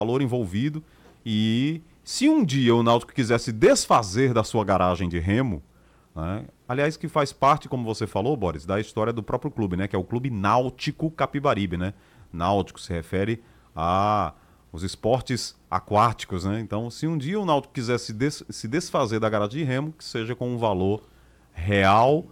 valor envolvido. E se um dia o Náutico quiser se desfazer da sua garagem de remo, né, aliás, que faz parte, como você falou, Boris, da história do próprio clube, né, que é o Clube Náutico Capibaribe, né? Náutico se refere a os esportes aquáticos, né? Então, se um dia o Náutico quiser se desfazer da garagem de remo, que seja com um valor real